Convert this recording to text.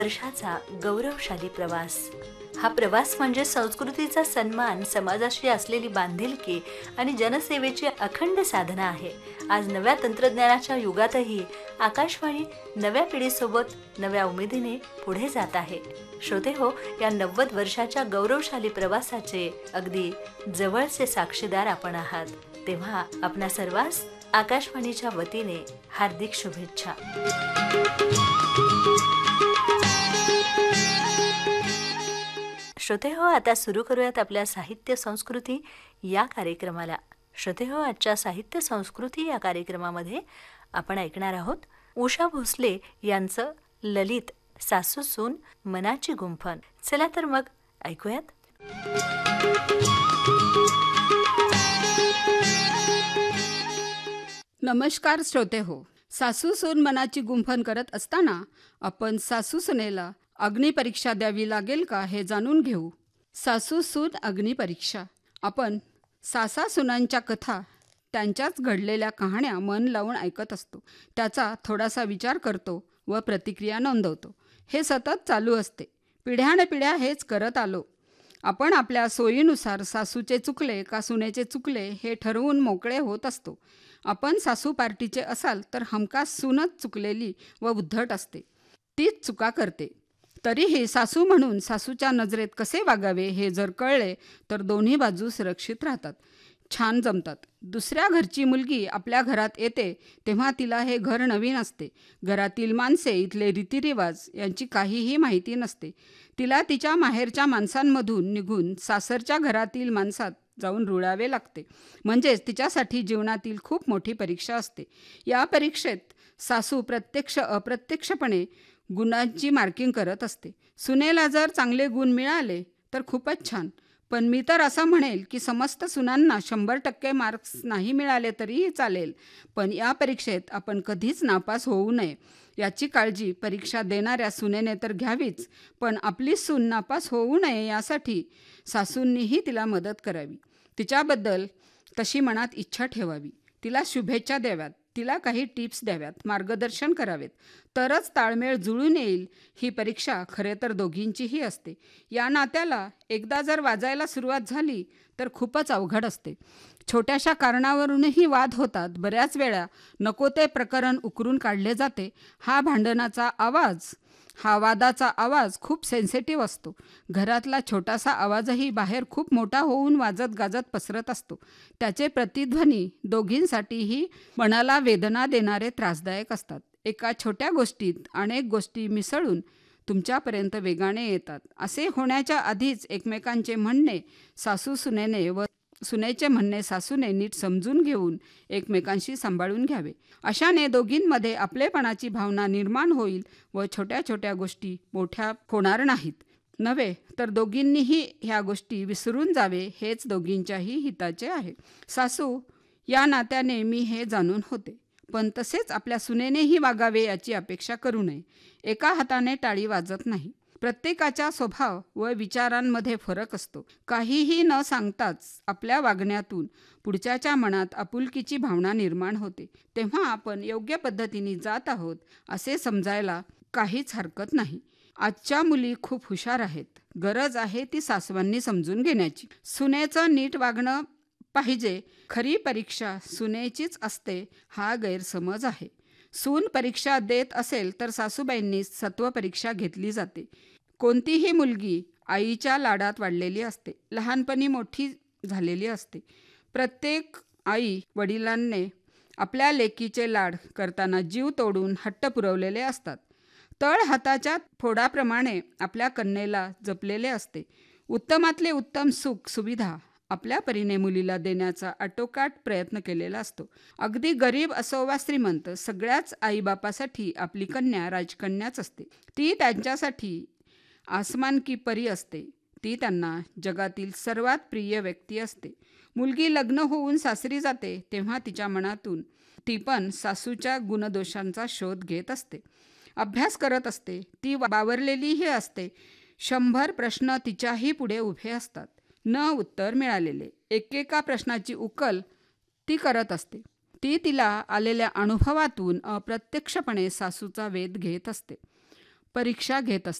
वर्षाचा गौरवशाली प्रवास. हा प्रवास म्हणजे संस्कृतीचा सन्मान, समाजाशी असलेली बांधिलकी आणि जनसेवेची अखंड साधना आहे. आज नव्या तंत्रज्ञानाच्या युगातही आकाशवाणी नव्या पिढीसोबत नव्या उमेदीने पुढे जात आहे. श्रोते हो, या 90 वर्षाच्या गौरवशाली प्रवासाचे अगदी जवळचे साक्षीदार आपण आहात. तेव्हा आपणा सर्वांस आकाशवाणीच्या वतीने हार्दिक शुभेच्छा. श्रोते हो, आता सुरू करूयात आपल्या साहित्य संस्कृती या कार्यक्रमाला. श्रोते हो, आजच्या साहित्य संस्कृती या कार्यक्रमामध्ये आपण ऐकणार आहोत उषा भोसले यांचं ललित सासू सून मनाची गुंफण. चला तर मग ऐकूयात. नमस्कार श्रोते हो. सासू सून मनाची गुंफण करत असताना आपण सासू सुनेला अग्निपरीक्षा द्यावी लागेल का हे जाणून घेऊ. सासू सून अग्निपरीक्षा. आपण सासा सुनांच्या कथा, त्यांच्याच घडलेल्या कहाण्या मन लावून ऐकत असतो. त्याचा थोडासा विचार करतो व प्रतिक्रिया नोंदवतो. हे सतत चालू असते. पिढ्यानपिढ्या हेच करत आलो. आपण आपल्या सोयीनुसार सासूचे चुकले का सुनेचे चुकले हे ठरवून मोकळे होत असतो. आपण सासू पार्टीचे असाल तर हमखास सूनच चुकलेली व उद्धट असते, तीच चुका करते. तरीही सासू म्हणून सासूच्या नजरेत कसे वागावे हे जर कळले तर दोन्ही बाजू सुरक्षित राहतात, छान जमतात. दुसऱ्या घरची मुलगी आपल्या घरात येते तेव्हा तिला हे घर नवीन असते. घरातील माणसे, इथले रीतिरिवाज यांची काहीही माहिती नसते. तिला तिच्या माहेरच्या माणसांमधून निघून सासरच्या घरातील माणसात जाऊन रुळावे लागते. म्हणजेच तिच्यासाठी जीवनातील खूप मोठी परीक्षा असते. या परीक्षेत सासू प्रत्यक्ष अप्रत्यक्षपणे गुणांची मार्किंग करत असते. सुनेला जर चांगले गुण मिळाले तर खूपच छान, पण मी तर असं म्हणेल की समस्त सुनांना 100% मार्क्स नाही मिळाले तरीही चालेल, पण या परीक्षेत आपण कधीच नापास होऊ नये याची काळजी परीक्षा देणाऱ्या सुनेने तर घ्यावीच, पण आपली सून नापास होऊ नये यासाठी सासूंनीही तिला मदत करावी. तिच्याबद्दल तशी मनात इच्छा ठेवावी, तिला शुभेच्छा द्याव्यात, तिला काही टिप्स द्याव्यात, मार्गदर्शन करावेत, तरच ताळमेळ जुळून येईल. ही परीक्षा खरे तर दोघींचीही असते. या नात्याला एकदा जर वाजायला सुरुवात झाली तर खूपच अवघड असते. छोट्याशा कारणावरूनही वाद होतात. बऱ्याच वेळा नको ते प्रकरण उकरून काढले जाते. हा भांडणाचा आवाज, हा वादाचा आवाज खूप सेन्सिटिव्ह असतो. घरातला छोटासा आवाजही बाहेर खूप मोठा होऊन वाजत गाजत पसरत असतो. त्याचे प्रतिध्वनी दोघींसाठीही मनाला वेदना देणारे, त्रासदायक असतात. एका छोट्या गोष्टीत अनेक गोष्टी मिसळून तुमच्यापर्यंत वेगाने येतात. असे होण्याच्या आधीच एकमेकांचे म्हणणे सासू सुनेने व सुनेचे म्हणणे सासूने नीट समजून घेऊन एकमेकांशी सांभाळून घ्यावे. अशाने दोघींमध्ये आपलेपणाची भावना निर्माण होईल व छोट्या छोट्या गोष्टी मोठ्या होणार नाहीत. नव्हे तर दोघींनीही ह्या गोष्टी विसरून जावे, हेच दोघींच्याही हिताचे आहे. सासू या नात्याने मी हे जाणून होते, पण तसेच आपल्या सुनेनेही वागावे याची अपेक्षा करू नये. एका हाताने टाळी वाजत नाही. प्रत्येकाचा स्वभाव व विचारांमध्ये फरक असतो. काहीही न सांगताच आपल्या वागण्यातून पुढच्याच्या मनात आपुलकीची भावना निर्माण होते. तेव्हा आपण योग्य पद्धतीने जात आहोत असे समजायला काहीच हरकत नाही. आजच्या मुली खूप हुशार आहेत. गरज आहे ती सासवांनी समजून घेण्याची. सुनेचं नीट वागणं पाहिजे. खरी परीक्षा सुनेचीच असते हा गैरसमज आहे. सून परीक्षा देत असेल तर सासूबाईंनी सत्व परीक्षा घेतली जाते. कोणतीही मुलगी आईच्या लाडात वाढलेली असते, लहानपणी मोठी झालेली असते. प्रत्येक आई वडिलांनी आपल्या लेकीचे लाड करताना जीव तोडून हट्ट पुरवलेले असतात. तळ हाताच्या फोडाप्रमाणे आपल्या कन्येला जपलेले असते. उत्तमातले उत्तम सुख सुविधा आपल्या परीने मुलीला देण्याचा आटोकाट प्रयत्न केलेला असतो. अगदी गरीब असो वा श्रीमंत, सगळ्याच आईबापासाठी आपली कन्या राजकन्याच असते. ती त्यांच्यासाठी आसमान की परी असते. ती त्यांना जगातील सर्वात प्रिय व्यक्ती असते. मुलगी लग्न होऊन सासरी जाते तेव्हा तिच्या मनातून ती पण सासूच्या गुणदोषांचा शोध घेत असते, अभ्यास करत असते. ती बावरलेलीही असते. 100 प्रश्न तिच्याही पुढे उभे असतात, न उत्तर मिळालेले. एकेका प्रश्नाची उकल ती करत असते. ती तिला आलेल्या अनुभवातून अप्रत्यक्षपणे सासूचा वेध घेत असते. परीक्षा घेत असतात.